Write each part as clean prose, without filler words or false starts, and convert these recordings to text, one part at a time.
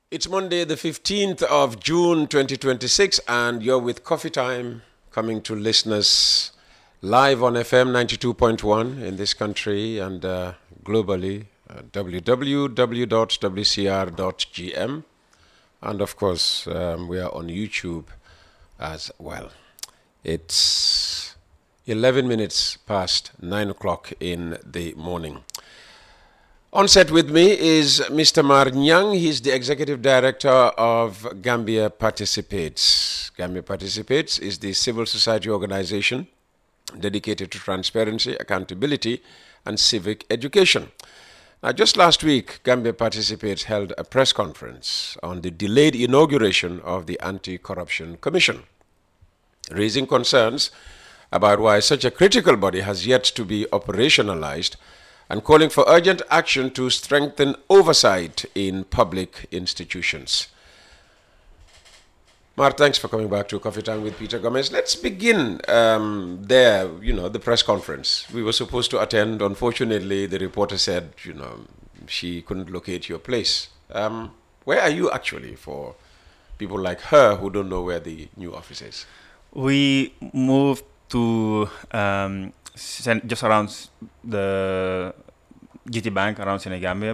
It's Monday, the 15th of June, 2026, and you're with Coffee Time, coming to listeners live on FM 92.1 in this country and globally, www.wcr.gm. And of course, we are on YouTube as well. It's 11 minutes past 9 o'clock in the morning. On set with me is Mr. Mar Nyang. He's the Executive Director of Gambia Participates. Gambia Participates is the civil society organization dedicated to transparency, accountability, and civic education. Now, just last week, Gambia Participates held a press conference on the delayed inauguration of the Anti-Corruption Commission, raising concerns about why such a critical body has yet to be operationalized and calling for urgent action to strengthen oversight in public institutions. Mar, thanks for coming back to Coffee Time with Peter Gomez. Let's begin the press conference. We were supposed to attend. Unfortunately, the reporter said, she couldn't locate your place. Where are you actually for people like her who don't know where the new office is? We moved to just around the GT Bank around Senegambia,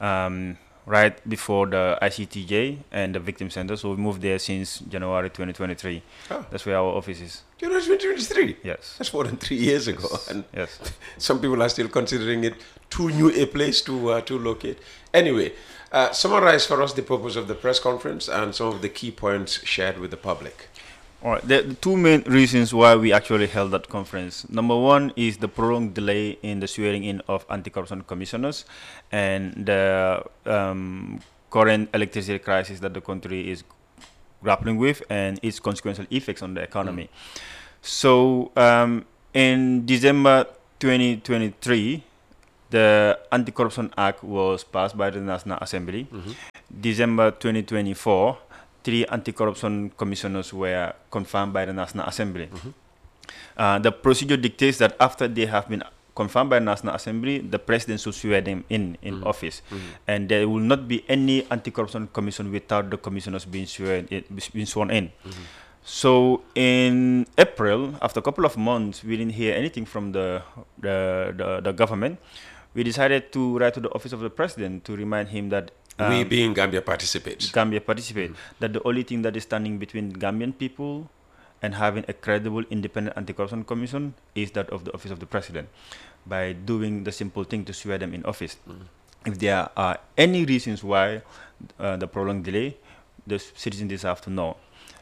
right before the ICTJ and the Victim Center. So we moved there since January 2023. Oh. That's where our office is. January 2023? Yes. That's more than 3 years ago. And yes. Some people are still considering it too new a place to locate. Anyway, summarize for us the purpose of the press conference and some of the key points shared with the public. All right. The two main reasons why we actually held that conference. Number one is the prolonged delay in the swearing in of anti-corruption commissioners and the current electricity crisis that the country is grappling with and its consequential effects on the economy. So in December 2023, the Anti-Corruption Act was passed by the National Assembly. December 2024, 3 anti-corruption commissioners were confirmed by the National Assembly. The procedure dictates that after they have been confirmed by the National Assembly, the president should swear them in office. And there will not be any anti-corruption commission without the commissioners being sworn in. So in April, after a couple of months, we didn't hear anything from the government. We decided to write to the office of the president to remind him that we being Gambia Participates. That the only thing that is standing between Gambian people and having a credible independent anti-corruption commission is that of the office of the president, by doing the simple thing to swear them in office. If there are any reasons why the prolonged delay, the citizens deserve to know.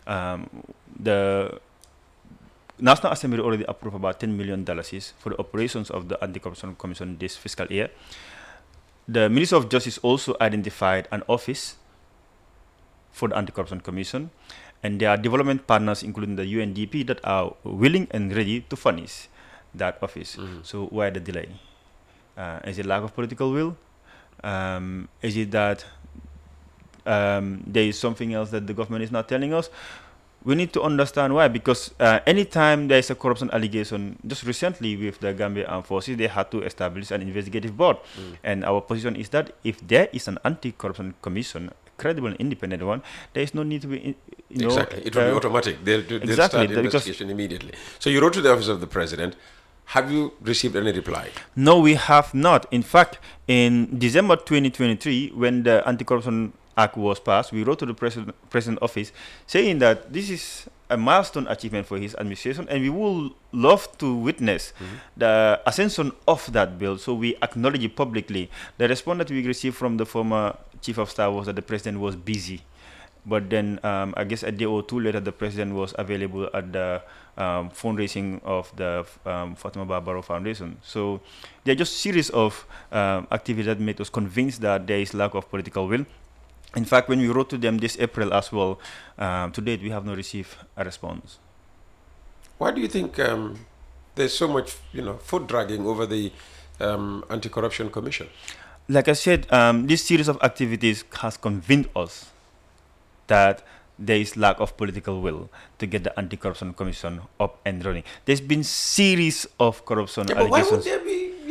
The National Assembly already approved about $10 million for the operations of the Anti-Corruption Commission this fiscal year. The Minister of Justice also identified an office for the Anti-Corruption Commission, and there are development partners, including the UNDP, that are willing and ready to furnish that office. So why the delay? Is it lack of political will? Is it that there is something else that the government is not telling us? We need to understand why, because anytime there is a corruption allegation, just recently with the Gambia Armed Forces, they had to establish an investigative board. And our position is that if there is an anti-corruption commission, a credible and independent one, there is no need to be, Exactly. It will be automatic. They'll start the investigation immediately. So you wrote to the office of the president. Have you received any reply? No, we have not. In fact, in December 2023, when the Anti-Corruption Act was passed, we wrote to the president office saying that this is a milestone achievement for his administration, and we would love to witness the ascension of that bill. So we acknowledge it publicly. The response that we received from the former chief of staff was that the president was busy. But then, I guess a day or two later, the president was available at the fundraising of the Fatima Barbaro Foundation. So there are just series of activities that make us convinced that there is lack of political will. In fact, when we wrote to them this April as well, to date, we have not received a response. Why do you think there's so much, foot dragging over the Anti-Corruption Commission? Like I said, this series of activities has convinced us that there is lack of political will to get the Anti-Corruption Commission up and running. There's been series of corruption allegations. But why would there be,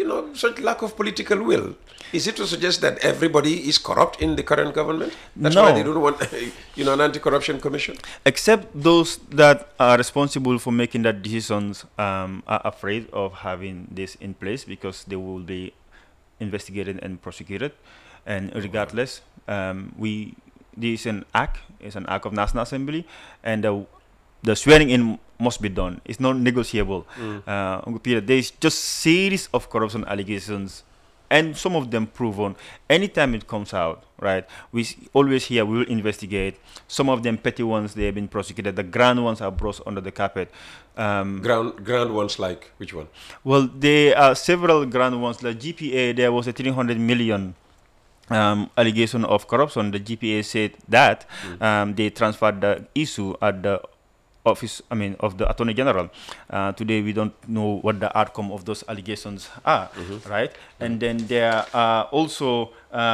such lack of political will? Is it to suggest that everybody is corrupt in the current government? That's No. why they don't want, an anti-corruption commission? Except those that are responsible for making that decisions are afraid of having this in place because they will be investigated and prosecuted. And regardless, this is an act. It's an act of National Assembly, and the swearing in must be done. It's not negotiable. There's just series of corruption allegations, and some of them proven. Anytime it comes out, right? We always hear we will investigate. Some of them petty ones, they have been prosecuted. The grand ones are brought under the carpet. Grand ones like which one? Well, there are several grand ones. Like GPA, there was a 300 million allegation of corruption. The GPA said that they transferred the issue at the office, of the Attorney General. Today, we don't know what the outcome of those allegations are, right? And then there are also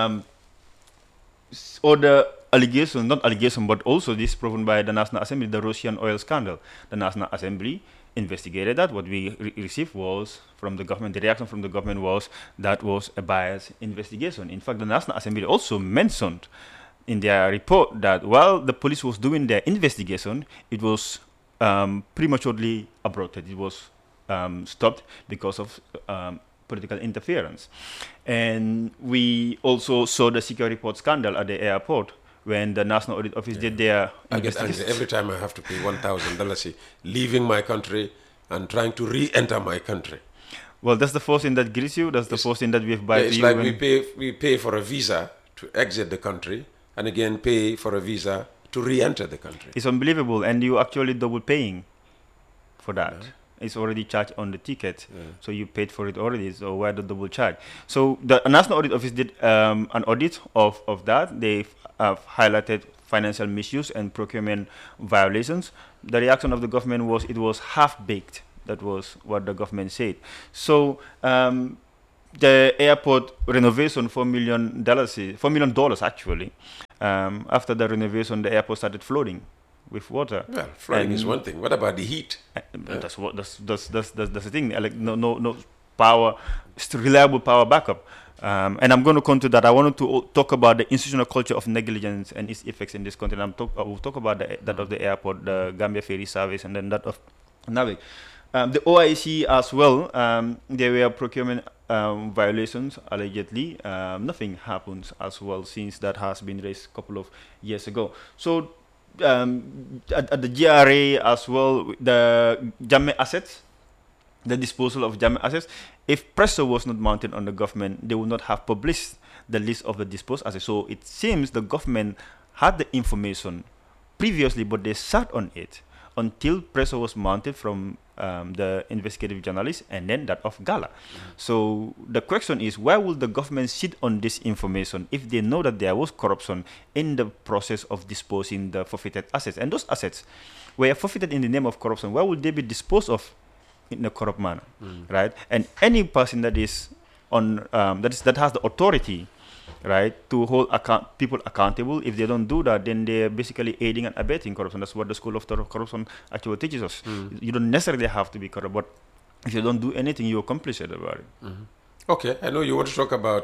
other allegations, not allegations, but also this proven by the National Assembly, the Russian oil scandal. The National Assembly investigated that. What we received was from the government, the reaction from the government was that was a biased investigation. In fact, the National Assembly also mentioned in their report that while the police was doing their investigation, it was prematurely aborted. It was stopped because of political interference. And we also saw the security report scandal at the airport when the National Audit Office did their investigation. Every time I have to pay $1,000 leaving my country and trying to re-enter my country. Well, that's the first thing that greets you. That's the first thing that we have buy It's you. like we pay for a visa to exit the country and again pay for a visa to re-enter the country. It's unbelievable, and you actually double paying for that. Yeah. It's already charged on the ticket, so you paid for it already. So why the double charge? So the National Audit Office did an audit of that. They highlighted financial misuse and procurement violations. The reaction of the government was it was half-baked. That was what the government said. So the airport renovation, $4 million actually. After the renovation, the airport started flooding with water. Well, flooding is one thing. What about the heat? That's the thing. Like no power, reliable power backup. And I'm going to come to that. I wanted to talk about the institutional culture of negligence and its effects in this country. I will talk about that of the airport, the Gambia Ferry Service, and then that of NAVIC. The OIC as well, there were procurement violations, allegedly. Nothing happens as well since that has been raised a couple of years ago. So at the GRA as well, the Jammeh assets, the disposal of Jammeh assets, if pressure was not mounted on the government, they would not have published the list of the disposed assets. So it seems the government had the information previously, but they sat on it until pressure was mounted from the investigative journalists and then that of Gala. So the question is, why would the government sit on this information if they know that there was corruption in the process of disposing the forfeited assets? And those assets were forfeited in the name of corruption. Why would they be disposed of in a corrupt manner, right? And any person that is on that has the authority, right, to hold people accountable. If they don't do that, then they're basically aiding and abetting corruption. That's what the School of Thought of Corruption actually teaches us. You don't necessarily have to be corrupt, but if you don't do anything, you're complicit about it. Okay, I know you want to talk about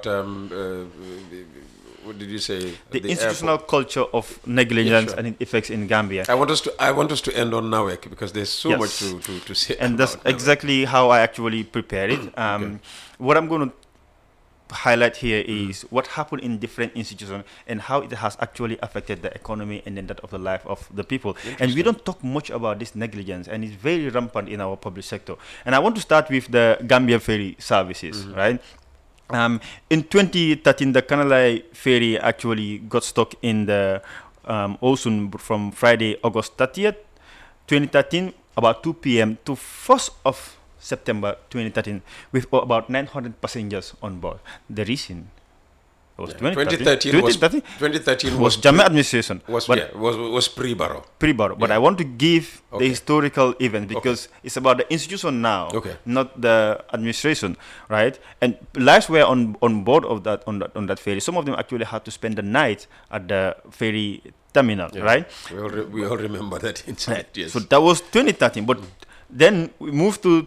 what did you say? The institutional airport culture of negligence and its effects in Gambia. I want us to end on NAWEC because there's so much to say. And that's exactly how I actually prepared it. What I'm going to highlight here is what happened in different institutions and how it has actually affected the economy and then that of the life of the people. And we don't talk much about this negligence, and it's very rampant in our public sector. And I want to start with the Gambia Ferry Services, right? In 2013, the Kanalai ferry actually got stuck in the ocean from Friday, August 30th, 2013, about 2 p.m. to 1st of September 2013, with about 900 passengers on board. The reason was 2013 was Jammeh administration. Was pre-Barrow. Pre-Barrow. But I want to give the historical event because it's about the institution now, not the administration, right? And lives were on board of that on that ferry. Some of them actually had to spend the night at the ferry terminal, right? We all remember that incident. Yes. So that was 2013, but Then we moved to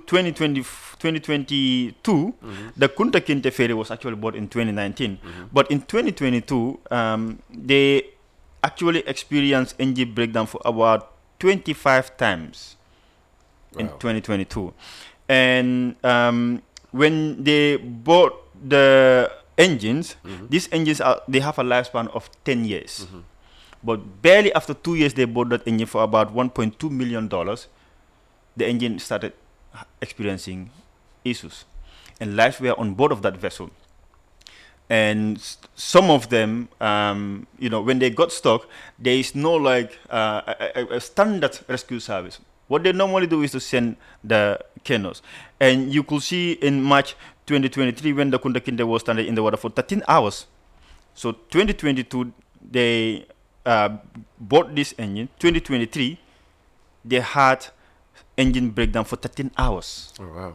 2022. The Kunta Kinte ferry was actually bought in 2019. But in 2022, they actually experienced engine breakdown for about 25 times in 2022. And when they bought the engines, these engines they have a lifespan of 10 years. But barely after 2 years, they bought that engine for about $1.2 million. The engine started experiencing issues, and lives were on board of that vessel. And some of them, when they got stuck, there is no a standard rescue service. What they normally do is to send the canoes. And you could see in March 2023 when the Kunta Kinte was stranded in the water for 13 hours. So 2022, they bought this engine. 2023, they had engine breakdown for 13 hours. Oh, wow.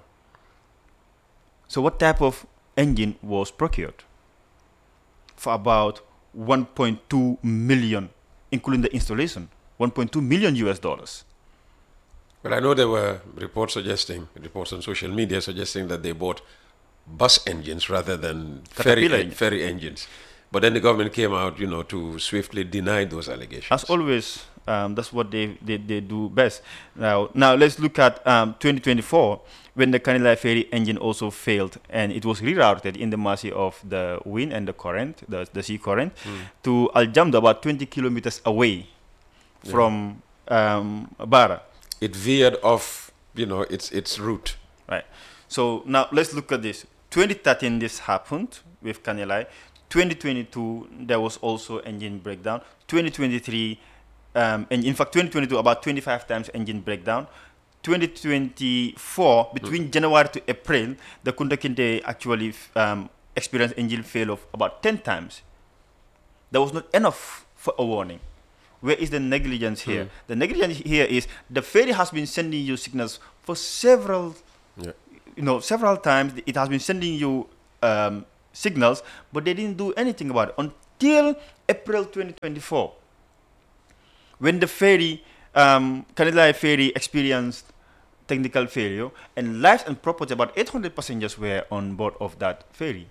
So what type of engine was procured? For about 1.2 million, including the installation. 1.2 million US dollars. Well, I know there were reports on social media suggesting that they bought bus engines rather than ferry engines. But then the government came out, to swiftly deny those allegations. As always, that's what they do best. Now let's look at 2024, when the Kanilai ferry engine also failed, and it was rerouted in the mercy of the wind and the current, the sea current, to Al Jamda, about 20 kilometers away from Bara. It veered off, its route. Right. So now let's look at this. 2013, this happened with Kanilai. 2022, there was also engine breakdown. 2023, and in fact, 2022, about 25 times engine breakdown. 2024, between January to April, the Kunta Kinte actually experienced engine failure of about 10 times. That was not enough for a warning. Where is the negligence here? The negligence here is the ferry has been sending you signals for several times. It has been sending you signals, but they didn't do anything about it until April 2024, when the ferry, Kanilai ferry, experienced technical failure, and lives and property, about 800 passengers were on board of that ferry.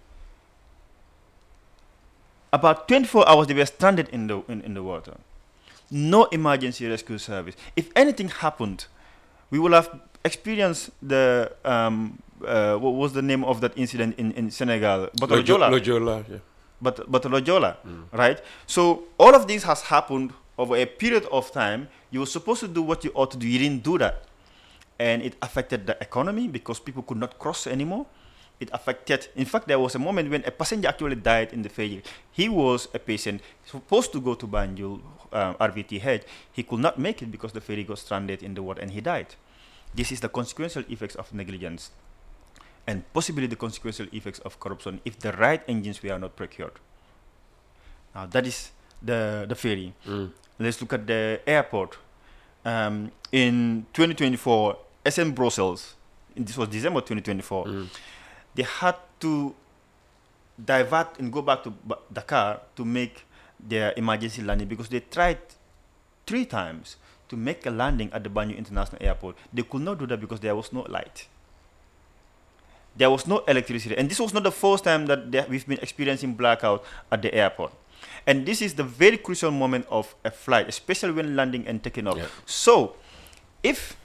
About 24 hours, they were stranded in the water. No emergency rescue service. If anything happened, we will have experienced the what was the name of that incident in Senegal? Lojola, yeah. But Lojola, right? So all of this has happened over a period of time. You were supposed to do what you ought to do. You didn't do that. And it affected the economy because people could not cross anymore. It affected, in fact, there was a moment when a passenger actually died in the ferry. He was a patient supposed to go to Banjul, RVTH. He could not make it because the ferry got stranded in the water and he died. This is the consequential effects of negligence, and possibly the consequential effects of corruption if the right engines were not procured. Now that is the ferry. Let's look at the airport. In 2024, SM Brussels, this was December 2024, they had to divert and go back to Dakar to make their emergency landing because they tried 3 times to make a landing at the Banjul International Airport. They could not do that because there was no light. There was no electricity. And this was not the first time that we've been experiencing blackout at the airport. And this is the very crucial moment of a flight, especially when landing and taking off. Yeah. So, if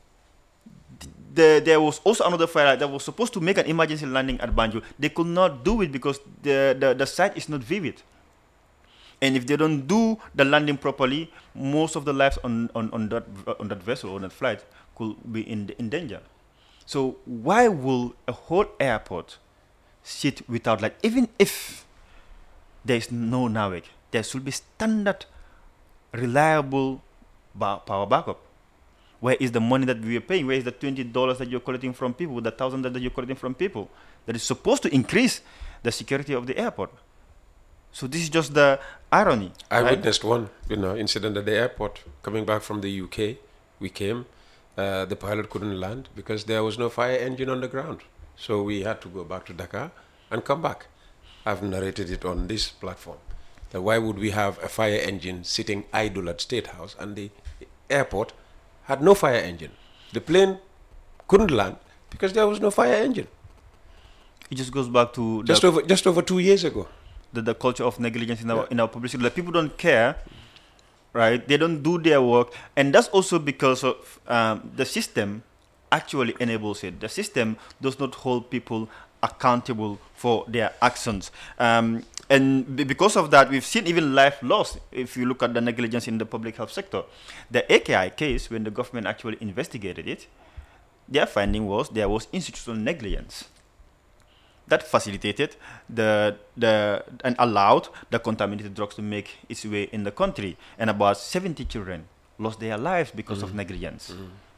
there was also another flight that was supposed to make an emergency landing at Banjul, they could not do it because the site is not vivid. And if they don't do the landing properly, most of the lives on that vessel, on that flight, could be in danger. So why will a whole airport sit without light? Even if there is no NAWEC, there should be standard, reliable power backup. Where is the money that we are paying? Where is the $20 that you're collecting from people, the $1,000 that you're collecting from people? That is supposed to increase the security of the airport. So this is just the irony. I witnessed one, incident at the airport. Coming back from the UK, we came. The pilot couldn't land because there was no fire engine on the ground. So we had to go back to Dakar and come back. I've narrated it on this platform. That why would we have a fire engine sitting idle at State House and the airport had no fire engine? The plane couldn't land because there was no fire engine. It just goes back to Just over 2 years ago. The culture of negligence in our publicity. Like, people don't care, right? They don't do their work, and that's also because of the system actually enables it. The system does not hold people accountable for their actions. And because of that, we've seen even life lost. If you look at the negligence in the public health sector, the AKI case, when the government actually investigated it, their finding was there was institutional negligence that facilitated and allowed the contaminated drugs to make its way in the country, and about 70 children lost their lives because of negligence.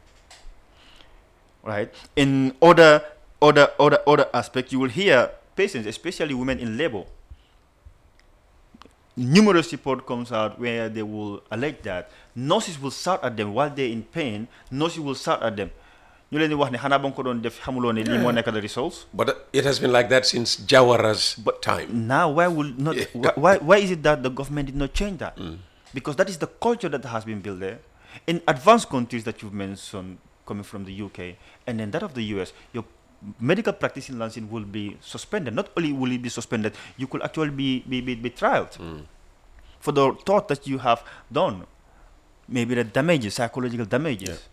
Right? In other aspects, you will hear patients, especially women in labor. Numerous reports comes out where they will allege that nurses will shout at them while they're in pain. Nurses will shout at them. Ñu leen di wax ne xanaa ba nga ko doon def xamuloo ne lii moo nekk the results. But it has been like that since Jawara's time. Now, why is it that the government did not change that? Because that is the culture that has been built there. In advanced countries that you've mentioned, coming from the UK, and then that of the US, your medical practice in Lansing will be suspended. Not only will it be suspended, you could actually be trialed for the thought that you have done. Maybe the damages, psychological damages. Yeah.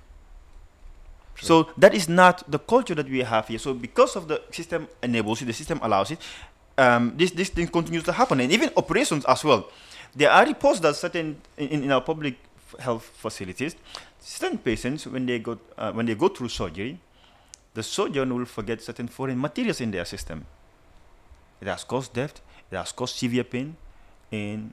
So that is not the culture that we have here. So because of the system enables it, the system allows it, this thing continues to happen. And even operations as well. There are reports that certain, in our public health facilities, certain patients, when they go through surgery, the surgeon will forget certain foreign materials in their system. It has caused death. It has caused severe pain in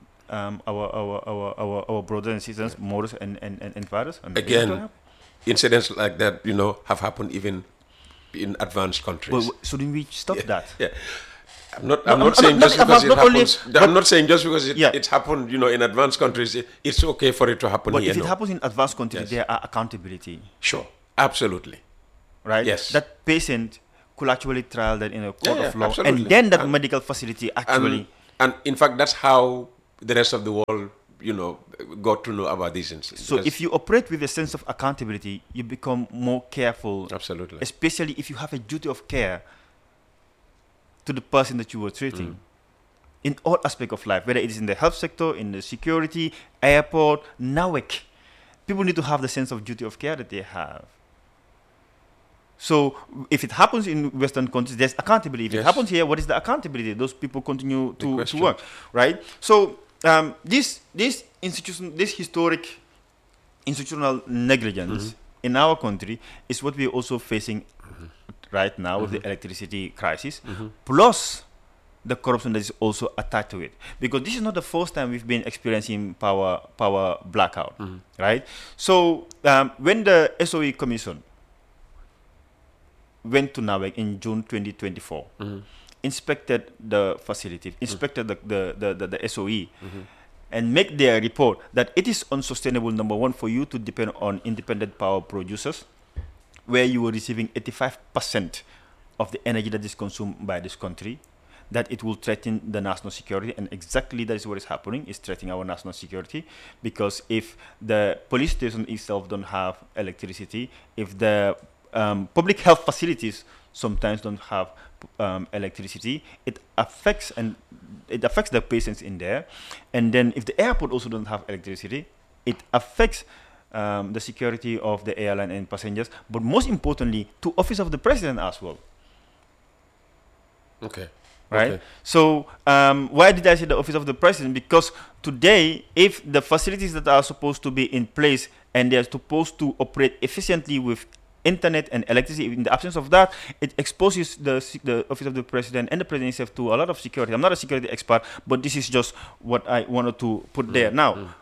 our brothers and sisters, mothers and fathers. And again, incidents like that, have happened even in advanced countries. Well, shouldn't we stop that? Yeah. I'm not saying just because it happens. I'm not saying just because it's happened, in advanced countries, it's okay for it to happen but here. But if it happens in advanced countries, there are accountability. Sure, absolutely. Right? Yes. That patient could actually trial that in a court of law, absolutely. and then that medical facility actually. And in fact, that's how the rest of the world, got to know about these incidents. So if you operate with a sense of accountability, you become more careful. Absolutely. Especially if you have a duty of care to the person that you were treating. In all aspects of life, whether it is in the health sector, in the security, airport, NAWEC, people need to have the sense of duty of care that they have. So if it happens in Western countries, there's accountability. If it happens here, what is the accountability? Those people continue to work, right? So this historic institutional negligence in our country is what we're also facing right now with the electricity crisis, plus the corruption that is also attached to it. Because this is not the first time we've been experiencing power blackout, right? So when the SOE Commission went to NAWEC in June 2024, inspected the facility, inspected the SOE, and make their report that it is unsustainable, number one, for you to depend on independent power producers, where you were receiving 85% of the energy that is consumed by this country, that it will threaten the national security. And exactly that is what is happening, is threatening our national security. Because if the police station itself don't have electricity, if the public health facilities sometimes don't have electricity, it affects the patients in there. And then if the airport also don't have electricity, it affects the security of the airline and passengers, but most importantly, to office of the president as well. Okay. Right? Okay. So why did I say the office of the president? Because today, if the facilities that are supposed to be in place and they're supposed to operate efficiently with internet and electricity, in the absence of that, it exposes the office of the president and the president himself to a lot of security. I'm not a security expert, but this is just what I wanted to put there. Now,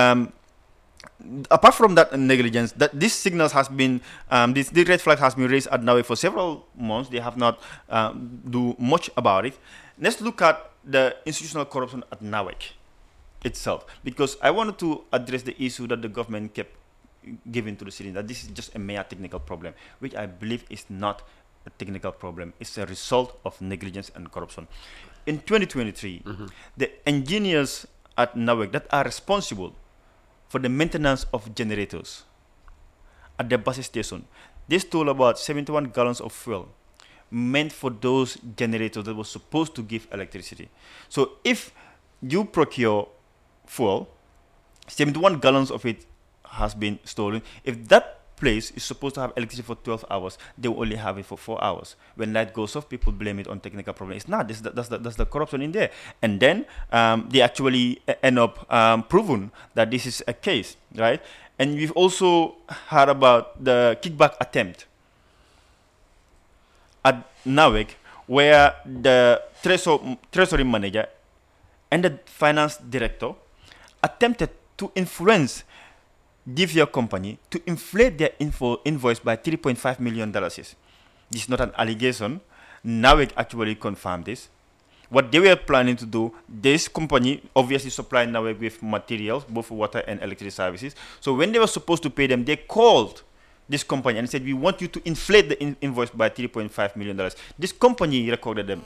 apart from that negligence, that this signals has been, this red flag has been raised at NAWEC for several months. They have not do much about it. Let's look at the institutional corruption at NAWEC itself, because I wanted to address the issue that the government kept giving to the city, that this is just a mere technical problem, which I believe is not a technical problem. It's a result of negligence and corruption. In 2023, the engineers at NAWEC that are responsible for the maintenance of generators at the bus station. They stole about 71 gallons of fuel meant for those generators that were supposed to give electricity. So if you procure fuel, 71 gallons of it has been stolen. If that place is supposed to have electricity for 12 hours, they will only have it for 4 hours. When light goes off, people blame it on technical problem. It's not. That's the corruption in there. And then they actually end up proven that this is a case, right? And we've also heard about the kickback attempt at NAWEC, where the treasury manager and the finance director attempted to influence DVR company to inflate their invoice by $3.5 million. This is not an allegation. NAWEC actually confirmed this. What they were planning to do, this company obviously supplied NAWEC with materials, both water and electricity services. So when they were supposed to pay them, they called this company and said, we want you to inflate the invoice by $3.5 million. This company recorded them.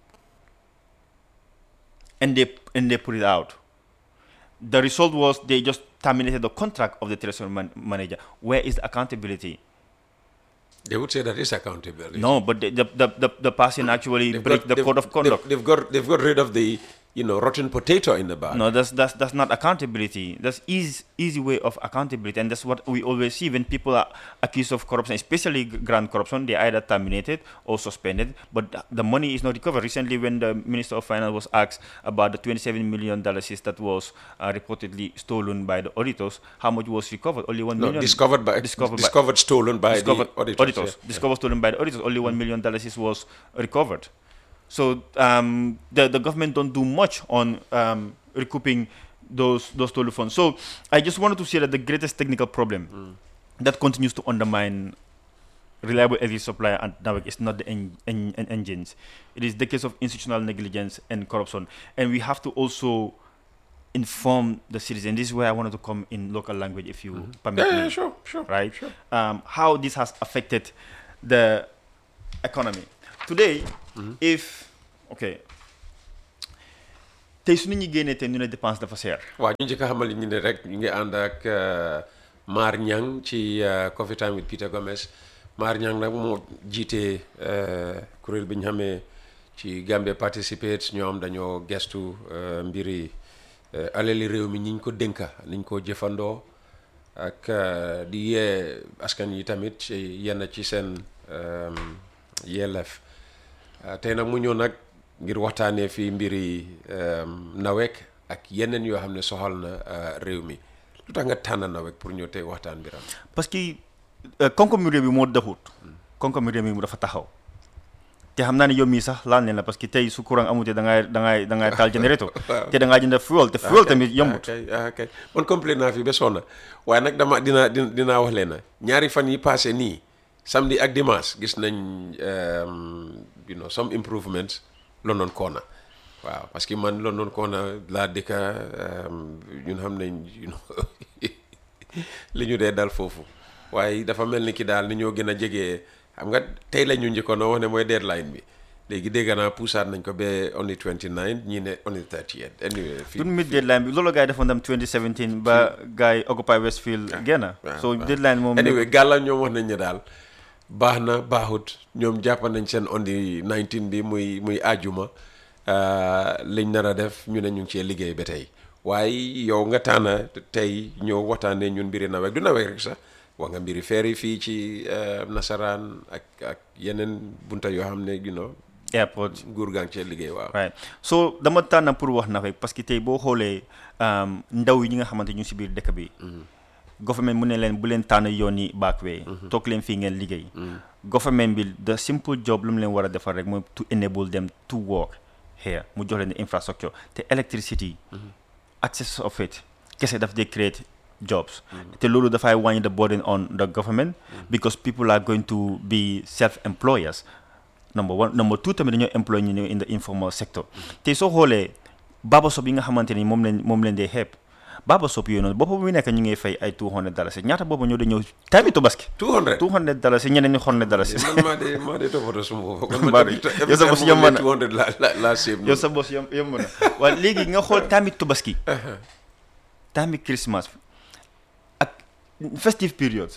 And they put it out. The result was they just terminated the contract of the treasury manager. Where is the accountability? They would say that is accountability. No, but the person actually break the code of conduct. They've got rid of the rotten potato in the bag. No, that's not accountability. That's easy way of accountability, and that's what we always see when people are accused of corruption, especially grand corruption. They either terminated or suspended, but the money is not recovered. Recently, when the Minister of Finance was asked about the $27 million that was reportedly stolen by the auditors, how much was recovered? Only $1 million. Discovered stolen by the auditors. Yeah. Discovered stolen by the auditors. Only $1 million was recovered. So the government don't do much on recouping those stolen funds. So I just wanted to say that the greatest technical problem that continues to undermine reliable energy supply and NAWEC is not the engines. It is the case of institutional negligence and corruption. And we have to also inform the citizen. This is where I wanted to come in local language, if you permit me. Yeah, sure. Right? Sure. How this has affected the economy. Today, tey su nit ñi génnee te ñu ne dépense dafa seer. waaw ñu njëkk a xamal ñu ne rek ñu ngi ànd ak Mar Niang ci Coffee Time with Peter Gomez. Mar Niang nag moo jiite kuréel bi ñu xamee ci Gambia Participate. ñoom dañoo gestu mbiri alali réew mi ñi ñu ko dénka niñ ko jëfandoo ak di yee askan yi tamit ci yenn ci seen yelleef. tey nag mu ñëw nag ngir waxtaanee fii mbiri NAWEC ak yeneen yoo xam ne soxal na réew mi. lu tax nga tànn NAWEC pour ñëw tey waxtaan mbiram? parce que koom-koomu réew mi moo doxut. koom-koomu réew mi mu dafa taxaw. te xam naa ne yow mii sax laal ne la parce que tey su courant amutee da ngay taal générateur. te da ngaa jënd fuel te fuel tamit yombut. ok man complet naa fi ba sonna waaye nag dinaa wax leen na ñaari fan yi passé nii samedi ak dimanche gis nañ some improvements London Corner. waaw parce que man London Corner laa dëkka ñun xam nañ li ñu dee dal foofu waaye dafa mel ni ki daal ni ñoo gën a jege. xam nga tey la ñu njëkkoon wax ne mooy deadline bi léegi dégg naa puusaat nañ ko ba on the 29 ñii ne on the 30th. anyway fii mid deadline bi loolu gars yi defoon dem 2017 ba gars yi Occupy Westfield génn. so deadline moom. anyway gàlla ñoom wax nañ ne daal baax na baaxut ñoom jàpp nañ seen on the 19 bi muy àjjuma liñ nar a def ñu ne ñu ngi cee liggéey ba tey waaye yow nga tànn tey ñëw waxtaanee ñun mbiri NAWEC du NAWEC rek sax. wax nga mbiri feer yi fii ci nasaraan ak yeneen bunta yoo xam ne airport nguur gaa ngi cee liggéey waaw. right so dama tànn pour wax NAWEC parce que tey boo xoolee ndaw yi ñi nga xamante ñu si biir dëkk bi. government mu ne leen bu leen tànn yoon yi backway. toog leen fii ngeen liggéey. government bi the simple job lu mu leen war a defar rek mooy to enable them to work here mu jox leen the infrastructure te electricity access of it kese daf dee create jobs. te loolu dafay wàññi the burden on the government. because people are going to be self-employers. number one number two tamit dañoo employ ñu in the informal sector. te soo xoolee baba shop yi nga xamante ni moom leen dee xeeb baba shop yooyu noonu boppa bu nekk ñu ngi fay ay $200 ñaata boobu ñoo dañoo tamit Tabaski. $200 ñeneen ñi $100. man maa dee toppatoo suma bopp. yow sa bos yomb na la seeb yow sa bos yomb na waaye léegi nga xool tamit Tabaski. tamit Christmas. festive periods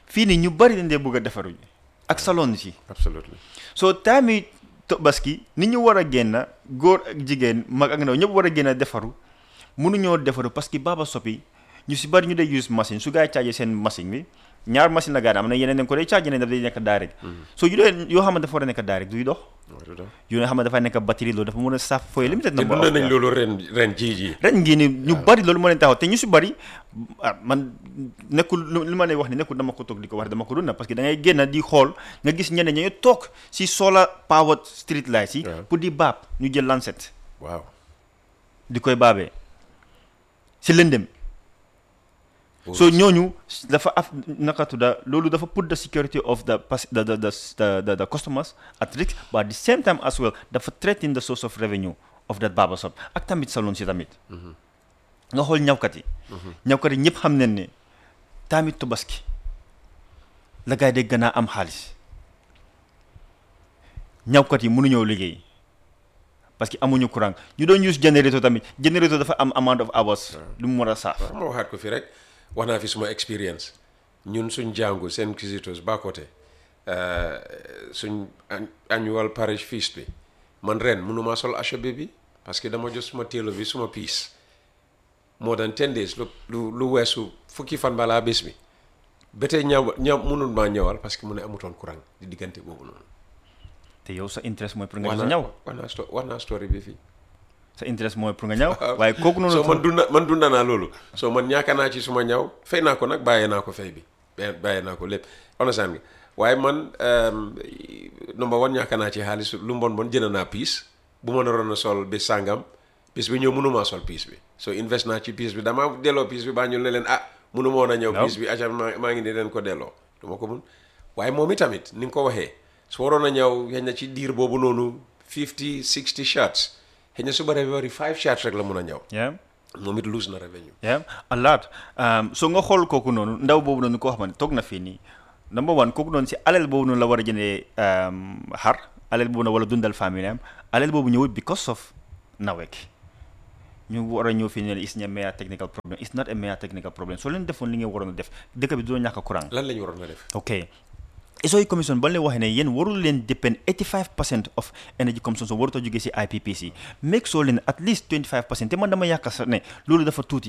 fii nii ñu bari dañ dee bëgg a defaru ak salon si. Absolutely. so tamit Tabaski nit ñu war a génn góor ak jigéen mag ak ndaw ñëpp war a génn defaru mënuñoo defaru parce que Baba Shop yi ñu si bari ñu day use machine su gaa yi chargé seen machine bi ñaar machine la gaa am na yeneen dañ ko day chargé ne daf day nekk direct so yu dee yoo xam ne dafa war a nekk direct duy dox yu nga xam ne dafay nekk batterie loolu dafa mën a saaf fooy limited na dund nañ loolu ren jii ren ngii ni ñu bari loolu moo leen taxaw te ñu si bari man nekkul li ma lay wax ni nekkul dama ko toog di ko wax dama ko dund parce que da ngay génn di xool nga gis ñeneen ñi toog si solar powered street lights yi pour di baab ñu jël lancet waaw di koy baabee si lëndëm so ñooñu dafa naka tudda loolu dafa put the security of the customers at risk but at the same time as well dafa threaten the source of revenue of that barber shop ak tamit salon si tamit nga xool ñawkat yi ñëpp xam nañ ne tamit Tabaski la gaay de gën a am xaalis ñawkat yi mënuñoo liggéey parce que amuñu courant ñu doon use générateur tamit générateur dafa am amount of hours lu mu war a saaf ma waxaat ko fi rek wax naa fi suma expérience ñun suñ jàngu seen visitors ba côté suñ annual parish feast bi man ren mënumaa sol HB bi parce que dama jot suma téelo bi suma piis more than 10 days lu weesu fukki fan balaa bés bi ba tey ñaw mënul maa ñëwal parce que mu ne amutoon courant di diggante boobu noonu te yow sa interest mooy pour nga ñëw wax naa story bi fii sa interest mooy pour nga ñaw waaye kooku noonu so man dunda naa loolu so man ñaaka naa ci suma ñaw fay naa ko nag bàyyee naa ko fay bi bàyyee naa ko lépp understand nga waaye man number one ñaaka naa ci xaalis lu mbon jënd naa piis bu ma naroon a sol bi sàngam piis bi ñëw mënumaa sol piis bi so invest naa ci piis bi dama delloo piis bi baa ñu ne leen mënuma woon a ñëw piis bi aca maa ngi ni leen ko delloo du ma ko mun waaye moom itamit ni nga ko waxee su waroon a ñëw xëy na ci diir boobu noonu 50 60 shots xëy na su ba revenue 5 shots rek la mun a ñëw moom it lose na revenue a lot so nga xool kooku noonu ndaw boobu noonu koo xam ne toog na fii nii number one kooku noonu si alal boobu noonu la war a jëndee xar alal boobu noonu wala dundal famille am alal boobu ñëwut because of nawek ñu war a ñëw fii ne is a mere technical problem it's not a mere technical problem soo leen defoon li ngeen waroon a def dëkk bi du ñàkk courant lan la ñu waroon a def ok SOE commission ba leen waxee ne yéen warul leen depend 85% of energy consumption warut a jógee si IPPC make sure leen at least 25% te man dama yaakaar sax ne loolu dafa tuuti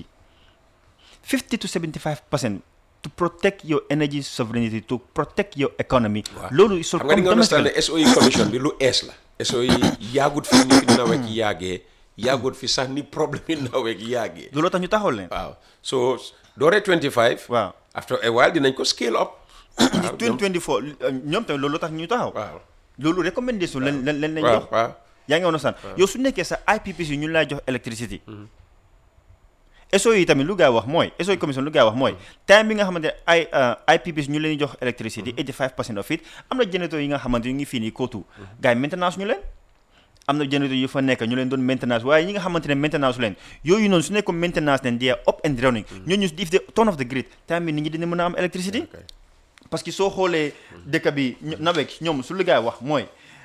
50 to 75% to protect your energy sovereignty to protect your economy. loolu xam nga di nga understand ne SOE commission bi lu ees la SOE yaagut fi ni fi nawet yàggee yaagut fi sax ni problème yi nawet yàggee loolu tax ñu taxawal leen waaw so dooree 25 waaw after a while dinañ ko scale up 2024 ñoom tamit loolu tax ñu taxaw waaw loolu recommendation lañ jox yaa ngi understand yow su nekkee sa IPPC ñu lay jox électricité SOE yi tamit lu gaa wax mooy SOE commission lu gaa wax mooy time bi nga xamante ne IPPC ñu leen jox électricité 85% of it am na générateur yi nga xamante ñu ngi fii nii kootu gars yi maintenance ñu leen am na générateur yu fa nekk ñu leen doon maintenance waaye ñi nga xamante ne maintenance leen yooyu noonu su nekkoon maintenance leen di up and running ñooñu if they turn off the grid time bi nit ñi dina mën a am électricité parce que soo xoolee dëkk bi nawet ñoom su li gaa wax mooy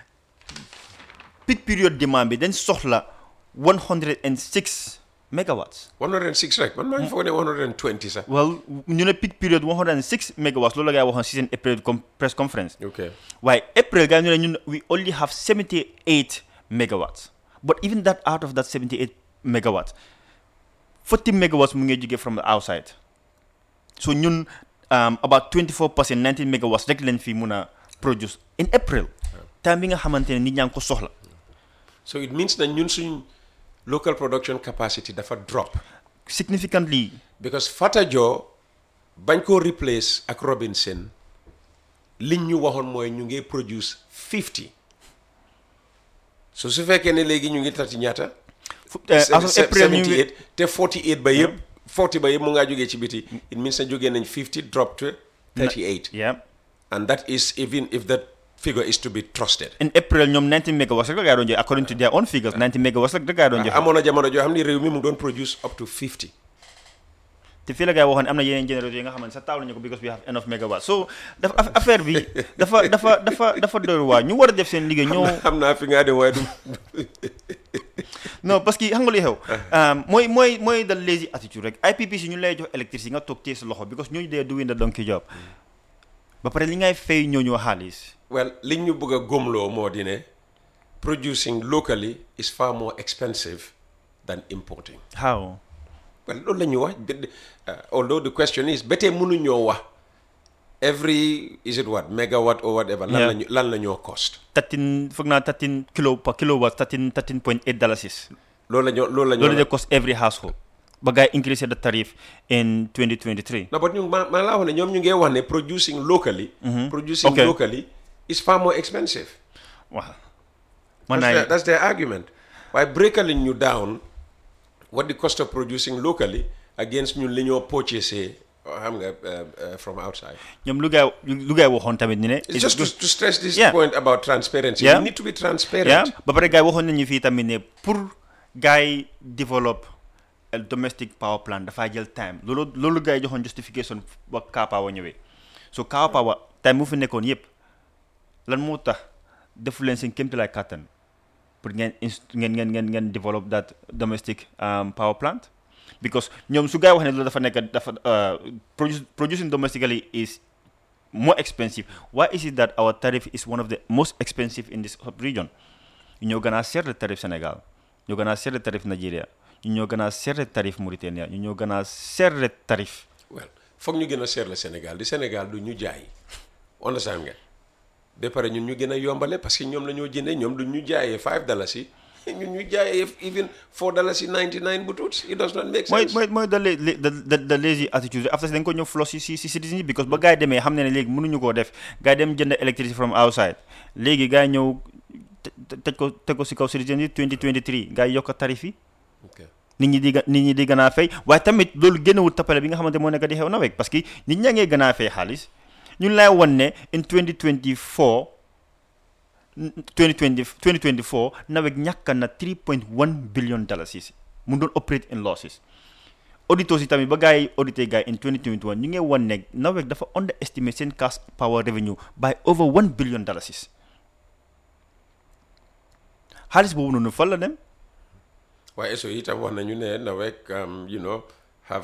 peak period demand bi dañ soxla 106 megawatts. 106 rek man maa ngi foog ne 120 sax. well ñu ne peak period 106 megawatts loolu la gaa waxoon si seen April press conference. ok waaye April gaa ñu ne ñun we only have 78 megawatts but even that out of that 78 megawatts 40 megawatts mu ngi jógee from the outside so ñun about 24% 19 megawatts rek leen fi mun a produce in April. time bi nga xamante ne nit ñaa ngi ko soxla. so it means that ñun suñ local production capacity dafa drop significantly because Fatajo bañ koo replace ak Robinson liñ ñu waxoon mooy ñu ngi produce 50 so su fekkee ne léegi ñu ngi tati ñaata April 78 te 48 ba yëpp 40 ba yëpp mu ngaa jógee ci biti it means na jógee nañ 50 drop to 38 and that is even if that figure is to be trusted. In April ñoom 90 megawatts rek la gaa doon joxe according to their own figures 90 megawatts rek la gaa doon joxe. amoon na jamono joo xam ne réew mi mu doon produce up to 50. te fii la gaa waxoon am na yeneen générateurs yi nga xam ne sax taawul ñu ko because we have enough megawatts so dafa affaire bi dafa doy waar ñu war a def seen liggéey ñoo. xam naa fi ngaa dem waaye du. non parce que xam nga li xew. mooy the lazy attitude rek IPPC ñu lay jox électricité nga toog téye sa loxo because ñooñu dee doing the donkey job. ba pare li ngay fay ñooñu xaalis. Well, li ñu bëgg a gomloo moo di ne producing locally is far more expensive than importing. How? Well, loolu la ñu wax although the question is ba tey mënuñoo wax every is it what megawatt or whatever. lan la ñoo cost. 13 foog naa 13 kilo per kilowatt 13.8 dollars. loolu la ñoo cost every household. ba gars yi increase the tariff in 2023. no but ñu ma laa wax ne ñoom ñu ngi wax ne producing locally. Producing locally is far more expensive. Wow. That's their argument. By breaking you down what the cost of producing locally against ñu li ñoo purchase xam nga from outside. ñoom lu gaay waxoon tamit ni ne. It's just to stress this point about transparency. Yeah. You need to be transparent. Yeah. Ba pare gaay waxoon nañu fii tamit ne pour gaay develop a domestic power plant dafaa jël time loolu gaay joxoon justification ba Kaa Power ñëwee so Kaa Power time mu fi nekkoon yëpp lan moo tax defu leen seen kéemtalaay kàttan pour ngeen develop that domestic power plant because ñoom su gaay wax ne loolu dafa nekk dafa producing domestically is more expensive. Why is it that our tariff is one of the most expensive in this region? ñoo gën a seer le tarif Sénégal ñoo gën a seer le tarif Nigeria ñoo gën a seer le tarif Mauritania ñoo gën a seer le tarif. Well foog ñu gën a seer le Sénégal di Sénégal du ñu jaay understand nga ba pare ñun ñu gën a yombale parce que ñoom la ñoo jëndee ñoom du ñu jaayee $5 yi ñun ñu jaayee even $4.99 bu tuut it does not make sense. mooy the lazy attitude after dañ ko ñëw floss si citizen yi because ba gars yi demee xam ne léegi mënuñu koo def gars yi dem jënd electricity from outside léegi gars yi ñëw teg ko si kaw citizen yi 2023 gars yi yokk tarif yi. nit ñi di gën a fay waaye tamit loolu génnewul tappale bi nga xamante moo nekk di xew nawet parce que nit ñaa ngee gën a fay xaalis ñun lay won ne in 2024 nawet ñàkk na $3.1 billion mu doon operate in losses auditeurs yi tamit ba gars yi audité gars yi in 2021 ñu ngi won ne nawet dafa underestimate seen cash power revenue by over $1 billion xaalis boobu noonu fan la dem. waaye eso itam wax nañu ne nawet